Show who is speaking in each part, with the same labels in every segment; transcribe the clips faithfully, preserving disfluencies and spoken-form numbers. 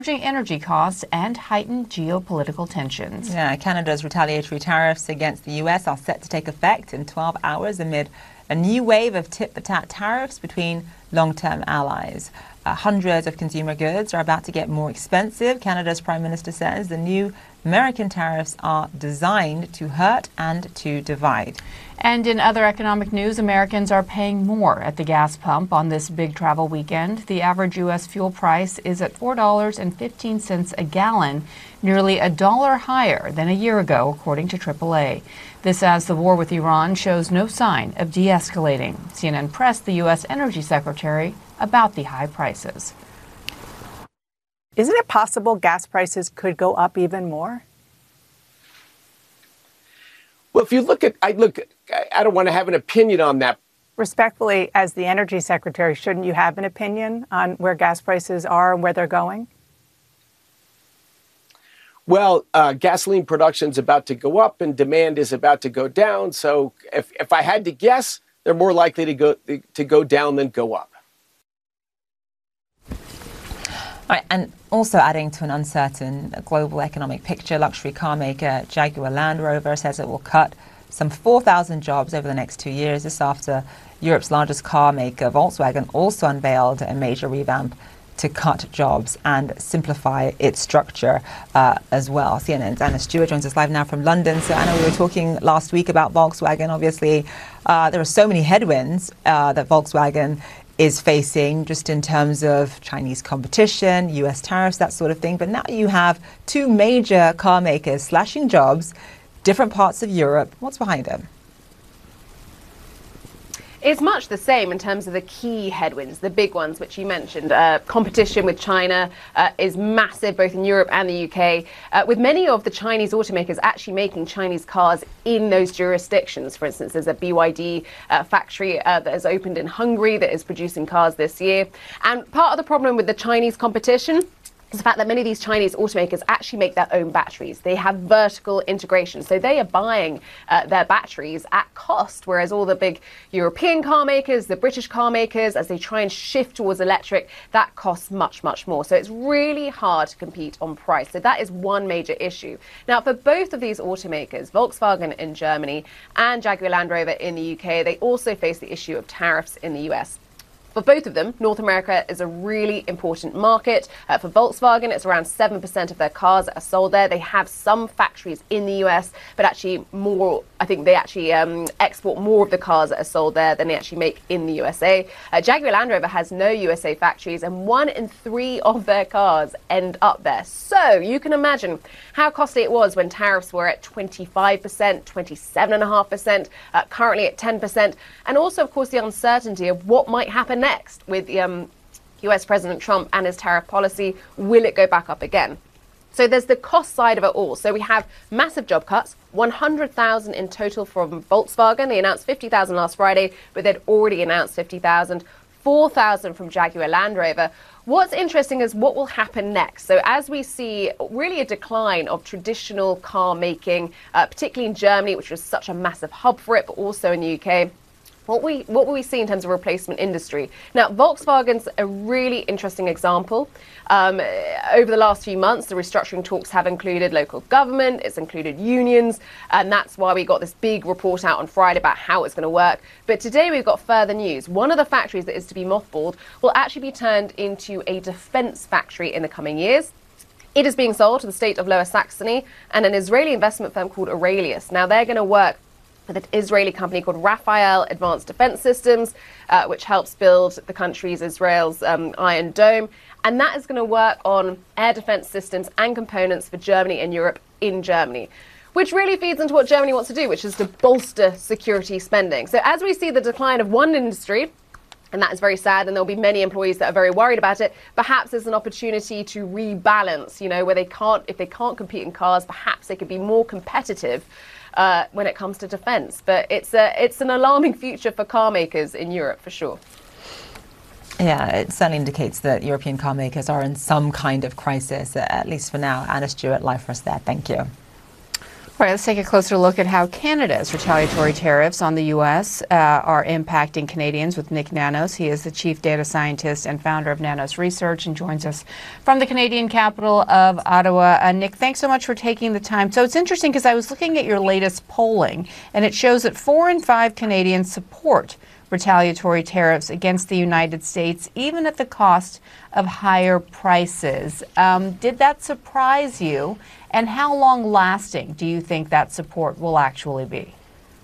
Speaker 1: energy costs and heightened geopolitical tensions.
Speaker 2: Yeah, Canada's retaliatory tariffs against the U S are set to take effect in twelve hours amid a new wave of tit-for-tat tariffs between long-term allies. Uh, hundreds of consumer goods are about to get more expensive. Canada's Prime Minister says the new American tariffs are designed to hurt and to divide.
Speaker 1: And in other economic news, Americans are paying more at the gas pump on this big travel weekend. The average U S fuel price is at four dollars and fifteen cents a gallon, nearly a dollar higher than a year ago, according to triple A. This as the war with Iran shows no sign of de-escalating. C N N pressed the U S Energy Secretary about the high prices.
Speaker 3: Isn't it possible gas prices could go up even more?
Speaker 4: Well, if you look at, I look, I don't want to have an opinion on that.
Speaker 3: Respectfully, as the Energy Secretary, shouldn't you have an opinion on where gas prices are and where they're going?
Speaker 4: Well, uh, gasoline production is about to go up and demand is about to go down. So if, if I had to guess, they're more likely to go to go down than go up.
Speaker 2: All right, and also adding to an uncertain global economic picture, luxury car maker Jaguar Land Rover says it will cut some four thousand jobs over the next two years. This after Europe's largest car maker, Volkswagen, also unveiled a major revamp to cut jobs and simplify its structure uh, as well. C N N's Anna Stewart joins us live now from London. So, Anna, we were talking last week about Volkswagen. Obviously, uh, there are so many headwinds uh, that Volkswagen is facing just in terms of Chinese competition, U S tariffs, that sort of thing. But now you have two major car makers slashing jobs, different parts of Europe. What's behind them?
Speaker 5: It's much the same in terms of the key headwinds, the big ones which you mentioned. Uh, competition with China uh, is massive, both in Europe and the U K, uh, with many of the Chinese automakers actually making Chinese cars in those jurisdictions. For instance, there's a B Y D uh, factory uh, that has opened in Hungary that is producing cars this year. And part of the problem with the Chinese competition is the fact that many of these Chinese automakers actually make their own batteries. They have vertical integration. So they are buying uh, their batteries at cost, whereas all the big European car makers, the British car makers, as they try and shift towards electric, that costs much, much more. So it's really hard to compete on price. So that is one major issue. Now, for both of these automakers, Volkswagen in Germany and Jaguar Land Rover in the U K, they also face the issue of tariffs in the U S. For both of them, North America is a really important market. Uh, for Volkswagen, it's around seven percent of their cars that are sold there. They have some factories in the U S, but actually more, I think they actually um, export more of the cars that are sold there than they actually make in the U S A. Uh, Jaguar Land Rover has no U S A factories, and one in three of their cars end up there. So you can imagine how costly it was when tariffs were at twenty-five percent, twenty-seven point five percent, uh, currently at ten percent, and also, of course, the uncertainty of what might happen next with um, U S President Trump and his tariff policy. Will it go back up again? So there's the cost side of it all. So we have massive job cuts, one hundred thousand in total from Volkswagen. They announced fifty thousand last Friday, but they'd already announced fifty thousand, four thousand from Jaguar Land Rover. What's interesting is what will happen next. So as we see really a decline of traditional car making, uh, particularly in Germany, which was such a massive hub for it, but also in the U K, What we what will we see in terms of replacement industry? Now, Volkswagen's a really interesting example. Um, over the last few months, the restructuring talks have included local government, it's included unions, and that's why we got this big report out on Friday about how it's going to work. But today we've got further news. One of the factories that is to be mothballed will actually be turned into a defense factory in the coming years. It is being sold to the state of Lower Saxony and an Israeli investment firm called Aurelius. Now, they're going to work with an Israeli company called Rafael Advanced Defense Systems, uh, which helps build the country's Israel's um, Iron Dome. And that is going to work on air defense systems and components for Germany and Europe in Germany, which really feeds into what Germany wants to do, which is to bolster security spending. So as we see the decline of one industry, and that is very sad, and there'll be many employees that are very worried about it, perhaps there's an opportunity to rebalance, you know, where they can't, if they can't compete in cars, perhaps they could be more competitive Uh, when it comes to defence. But it's a, it's an alarming future for car makers in Europe, for sure.
Speaker 2: Yeah, it certainly indicates that European car makers are in some kind of crisis, at least for now. Anna Stewart, live for us there. Thank you.
Speaker 1: All right, let's take a closer look at how Canada's retaliatory tariffs on the U S uh, are impacting Canadians with Nick Nanos. He is the chief data scientist and founder of Nanos Research and joins us from the Canadian capital of Ottawa. Uh, Nick, thanks so much for taking the time. So it's interesting because I was looking at your latest polling, and it shows that four in five Canadians support retaliatory tariffs against the United States, even at the cost of higher prices. Um, did that surprise you? And how long lasting do you think that support will actually be?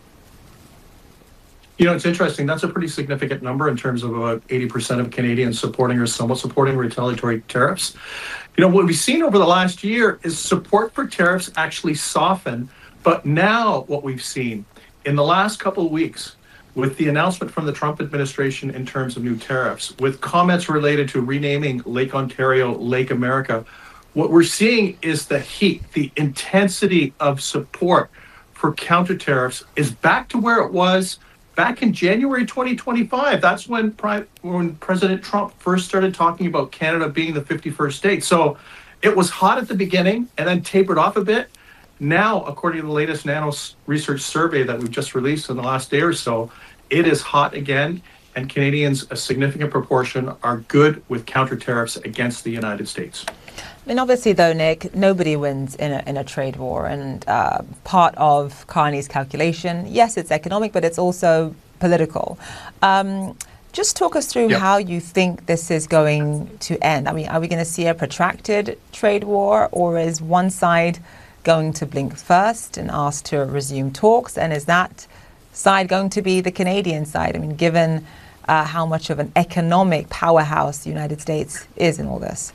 Speaker 6: You know, it's interesting. That's a pretty significant number in terms of about eighty percent of Canadians supporting or somewhat supporting retaliatory tariffs. You know, what we've seen over the last year is support for tariffs actually soften. But now what we've seen in the last couple of weeks, with the announcement from the Trump administration in terms of new tariffs, with comments related to renaming Lake Ontario Lake America, what we're seeing is the heat, the intensity of support for counter tariffs is back to where it was back in January twenty twenty-five. That's when, when President Trump first started talking about Canada being the fifty-first state. So it was hot at the beginning and then tapered off a bit. Now, according to the latest Nanos Research survey that we've just released in the last day or so, it is hot again, and Canadians, a significant proportion, are good with counter tariffs against the United States.
Speaker 2: I mean, obviously, though, Nick, nobody wins in a, in a trade war. And uh, part of Carney's calculation, yes, it's economic, but it's also political. Um, just talk us through yep. how you think this is going to end. I mean, are we going to see a protracted trade war, or is one side going to blink first and ask to resume talks? And is that side going to be the Canadian side? I mean, given uh, how much of an economic powerhouse the United States is in all this.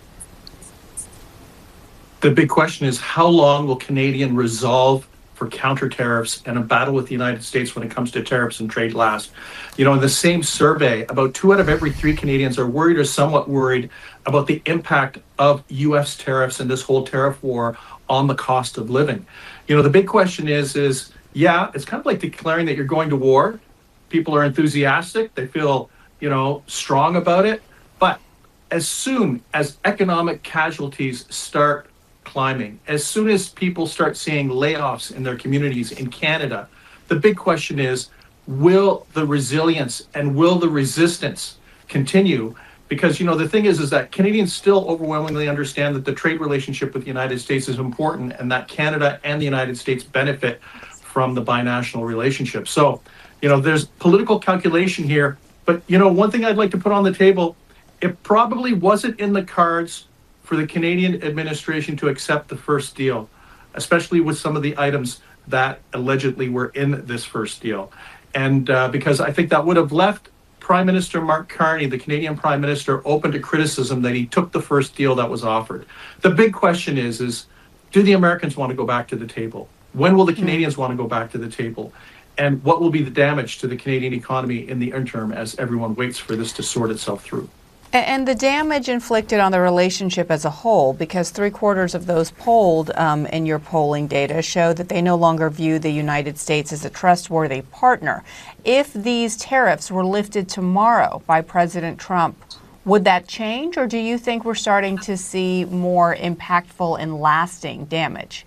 Speaker 6: The big question is, how long will Canadian resolve for counter tariffs and a battle with the United States when it comes to tariffs and trade last? You know, in the same survey, about two out of every three Canadians are worried or somewhat worried about the impact of U S tariffs and this whole tariff war on the cost of living. You know, the big question is, is yeah, it's kind of like declaring that you're going to war. People are enthusiastic. They feel, you know, strong about it. But as soon as economic casualties start climbing, as soon as people start seeing layoffs in their communities in Canada, the big question is, will the resilience and will the resistance continue? Because, you know, the thing is, is that Canadians still overwhelmingly understand that the trade relationship with the United States is important and that Canada and the United States benefit from the binational relationship. So, you know, there's political calculation here. But, you know, one thing I'd like to put on the table, it probably wasn't in the cards for the Canadian administration to accept the first deal, especially with some of the items that allegedly were in this first deal. And uh, because I think that would have left Prime Minister Mark Carney, the Canadian Prime Minister, open to criticism that he took the first deal that was offered. The big question is, is do the Americans want to go back to the table? When will the Canadians want to go back to the table? And what will be the damage to the Canadian economy in the interim as everyone waits for this to sort itself through?
Speaker 1: And the damage inflicted on the relationship as a whole, because three quarters of those polled um, in your polling data show that they no longer view the United States as a trustworthy partner. If these tariffs were lifted tomorrow by President Trump, would that change, or do you think we're starting to see more impactful and lasting damage?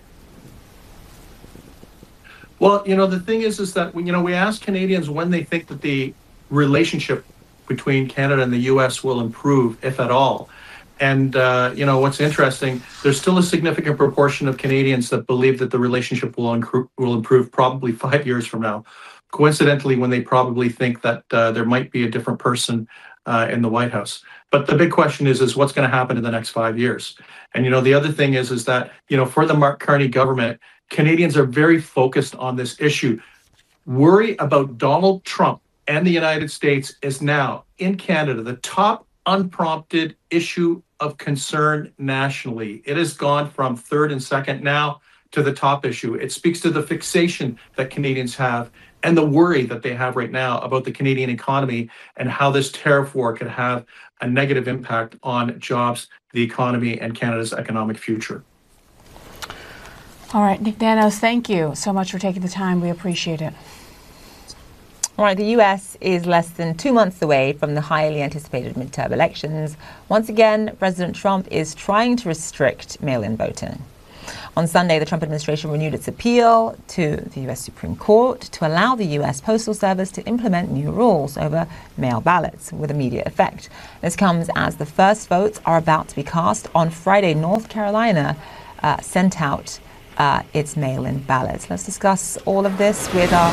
Speaker 6: Well, you know, the thing is, is that, you know, we ask Canadians when they think that the relationship between Canada and the U S will improve, if at all. And, uh, you know, what's interesting, there's still a significant proportion of Canadians that believe that the relationship will, incru- will improve probably five years from now. Coincidentally, when they probably think that uh, there might be a different person uh, in the White House. But the big question is, is what's going to happen in the next five years? And, you know, the other thing is, is that, you know, for the Mark Carney government, Canadians are very focused on this issue. Worry about Donald Trump and the United States is now, in Canada, the top unprompted issue of concern nationally. It has gone from third and second now to the top issue. It speaks to the fixation that Canadians have and the worry that they have right now about the Canadian economy and how this tariff war could have a negative impact on jobs, the economy, and Canada's economic future.
Speaker 1: All right, Nick Nanos, thank you so much for taking the time. We appreciate it.
Speaker 2: All right, the U S is less than two months away from the highly anticipated midterm elections. Once again, President Trump is trying to restrict mail-in voting. On Sunday, the Trump administration renewed its appeal to the U S Supreme Court to allow the U S Postal Service to implement new rules over mail ballots with immediate effect. This comes as the first votes are about to be cast on Friday. North Carolina uh, sent out uh, its mail-in ballots. Let's discuss all of this with our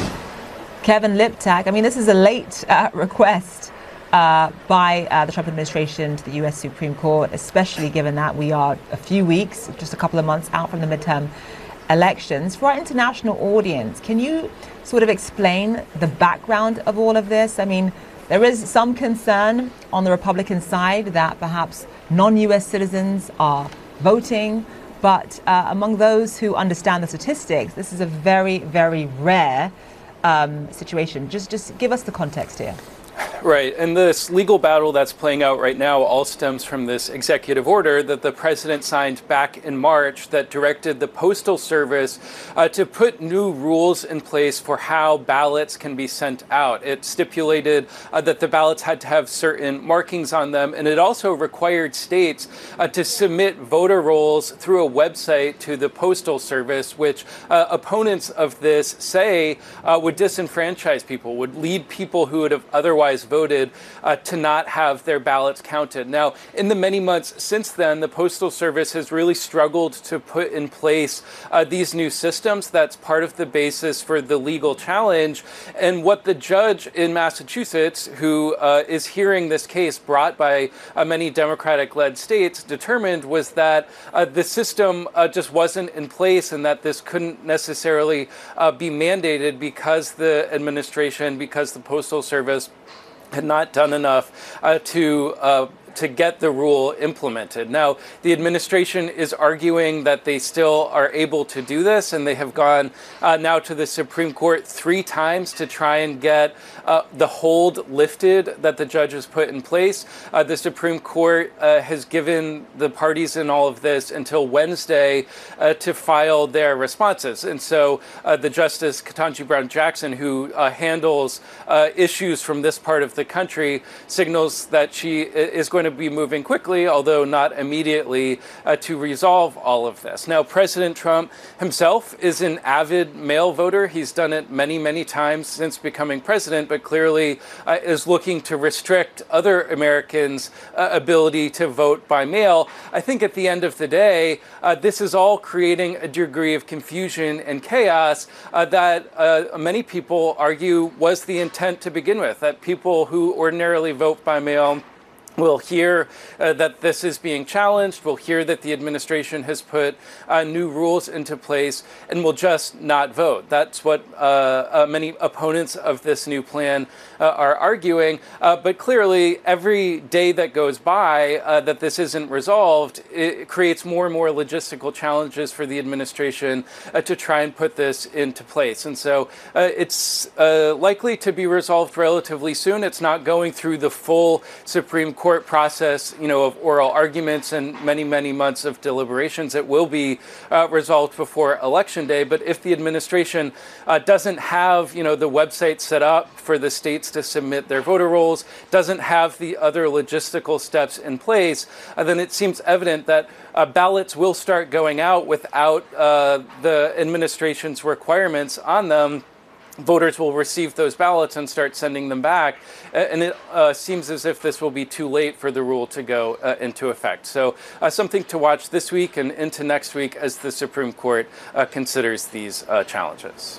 Speaker 2: Kevin Liptak. I mean, this is a late uh, request Uh, by uh, the Trump administration to the U S Supreme Court, especially given that we are a few weeks, just a couple of months out from the midterm elections. For our international audience, can you sort of explain the background of all of this? I mean, there is some concern on the Republican side that perhaps non-U S citizens are voting, but uh, among those who understand the statistics, this is a very, very rare um, situation. Just, just give us the context here.
Speaker 7: Right, and this legal battle that's playing out right now all stems from this executive order that the president signed back in March that directed the Postal Service uh, to put new rules in place for how ballots can be sent out. It stipulated uh, that the ballots had to have certain markings on them, and it also required states uh, to submit voter rolls through a website to the Postal Service, which uh, opponents of this say uh, would disenfranchise people, would lead people who would have otherwise voted uh, to not have their ballots counted. Now, in the many months since then, the Postal Service has really struggled to put in place uh, these new systems. That's part of the basis for the legal challenge. And what the judge in Massachusetts, who uh, is hearing this case brought by uh, many Democratic-led states, determined was that uh, the system uh, just wasn't in place and that this couldn't necessarily uh, be mandated because the administration, because the Postal Service had not done enough uh, to uh, to get the rule implemented. Now, the administration is arguing that they still are able to do this, and they have gone uh, now to the Supreme Court three times to try and get uh, the hold lifted that the judge has put in place. Uh, the Supreme Court uh, has given the parties in all of this until Wednesday uh, to file their responses. And so uh, the Justice Ketanji Brown Jackson, who uh, handles uh, issues from this part of the country, signals that she is going to be moving quickly, although not immediately, uh, to resolve all of this. Now, President Trump himself is an avid mail voter. He's done it many, many times since becoming president, but clearly uh, is looking to restrict other Americans' uh, ability to vote by mail. I think at the end of the day, uh, this is all creating a degree of confusion and chaos uh, that uh, many people argue was the intent to begin with, that people who ordinarily vote by mail We'll hear uh, that this is being challenged. We'll hear that the administration has put uh, new rules into place, and will just not vote. That's what uh, uh, many opponents of this new plan uh, are arguing. Uh, but clearly, every day that goes by uh, that this isn't resolved, it creates more and more logistical challenges for the administration uh, to try and put this into place. And so uh, it's uh, likely to be resolved relatively soon. It's not going through the full Supreme Court court process, you know, of oral arguments and many, many months of deliberations. It will be uh, resolved before Election Day. But if the administration uh, doesn't have, you know, the website set up for the states to submit their voter rolls, doesn't have the other logistical steps in place, uh, then it seems evident that uh, ballots will start going out without uh, the administration's requirements on them. Voters will receive those ballots and start sending them back. And it uh, seems as if this will be too late for the rule to go uh, into effect. So uh, something to watch this week and into next week as the Supreme Court uh, considers these uh, challenges.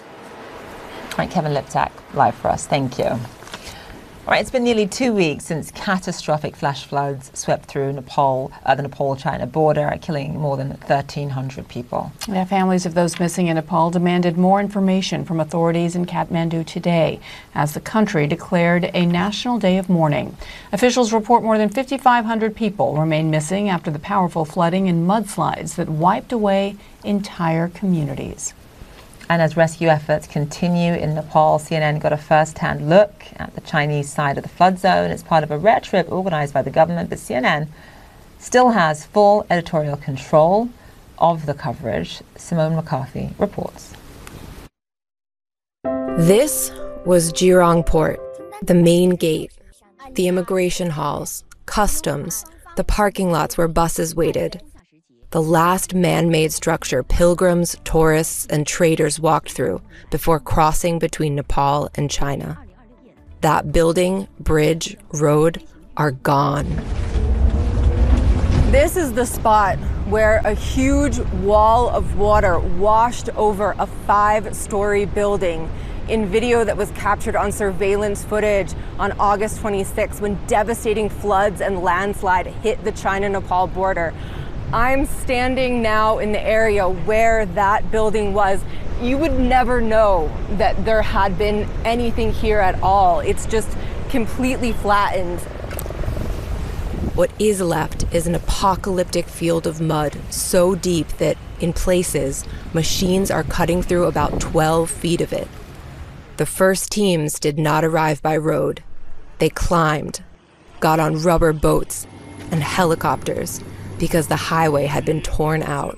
Speaker 2: All right, Kevin Liptak, live for us. Thank you. All right, it's been nearly two weeks since catastrophic flash floods swept through Nepal, uh, the Nepal-China border, killing more than thirteen hundred people.
Speaker 1: Yeah, families of those missing in Nepal demanded more information from authorities in Kathmandu today, as the country declared a national day of mourning. Officials report more than fifty-five hundred people remain missing after the powerful flooding and mudslides that wiped away entire communities.
Speaker 2: And as rescue efforts continue in Nepal, C N N got a first-hand look at the Chinese side of the flood zone. It's part of a rare trip organized by the government, but C N N still has full editorial control of the coverage. Simone McCarthy reports.
Speaker 8: This was Jirong Port, the main gate, the immigration halls, customs, the parking lots where buses waited. the last man-made structure pilgrims, tourists, and traders walked through before crossing between Nepal and China. That building, bridge, road are gone.
Speaker 3: This is the spot where a huge wall of water washed over a five-story building in video that was captured on surveillance footage on August twenty-sixth when devastating floods and landslide hit the China-Nepal border. I'm standing now in the area where that building was. You would never know that there had been anything here at all. It's just completely flattened.
Speaker 8: What is left is an apocalyptic field of mud so deep that, in places, machines are cutting through about twelve feet of it. The first teams did not arrive by road. They climbed, got on rubber boats and helicopters because the highway had been torn out.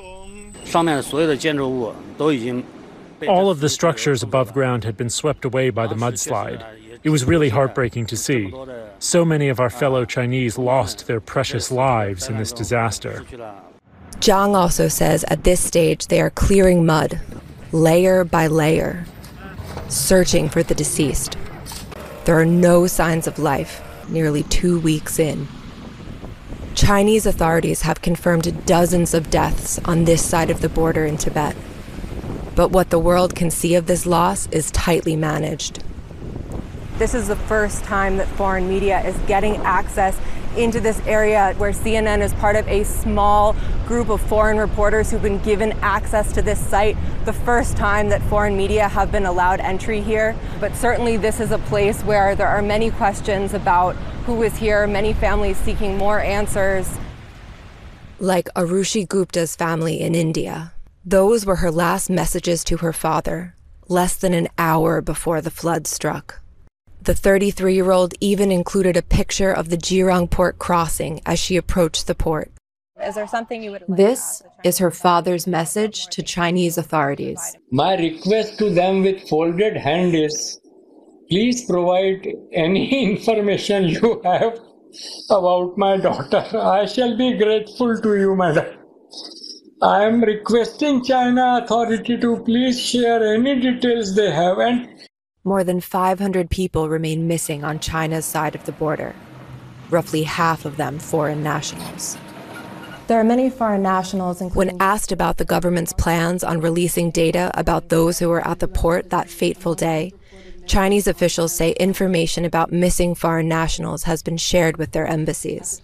Speaker 9: All of the structures above ground had been swept away by the mudslide. It was really heartbreaking to see. So many of our fellow Chinese lost their precious lives in this disaster.
Speaker 8: Zhang also says at this stage they are clearing mud, layer by layer, searching for the deceased. There are no signs of life, nearly two weeks in. Chinese authorities have confirmed dozens of deaths on this side of the border in Tibet. But what the world can see of this loss is tightly managed.
Speaker 3: This is the first time that foreign media is getting access into this area where C N N is part of a small group of foreign reporters who've been given access to this site. The first time that foreign media have been allowed entry here. But certainly this is a place where there are many questions about who is here, many families seeking more answers.
Speaker 8: Like Arushi Gupta's family in India. Those were her last messages to her father, less than an hour before the flood struck. The thirty-three-year-old even included a picture of the Jirang port crossing as she approached the port.
Speaker 3: Is there something you would like
Speaker 8: This is her father's message to Chinese authorities.
Speaker 10: My request to them with folded hand is, please provide any information you have about my daughter. I shall be grateful to you, madam. I am requesting China authority to please share any details they have. And
Speaker 8: more than five hundred people remain missing on China's side of the border, roughly half of them foreign nationals.
Speaker 3: There are many foreign nationals, including...
Speaker 8: When asked about the government's plans on releasing data about those who were at the port that fateful day, Chinese officials say information about missing foreign nationals has been shared with their embassies.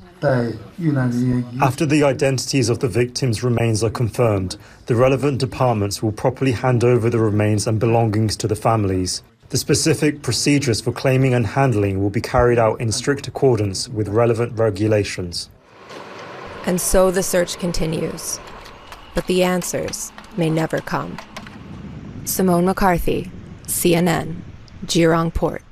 Speaker 11: After the identities of the victims' remains are confirmed, the relevant departments will properly hand over the remains and belongings to the families. The specific procedures for claiming and handling will be carried out in strict accordance with relevant regulations.
Speaker 8: And so the search continues. But the answers may never come. Simone McCarthy, C N N, Jirang Port.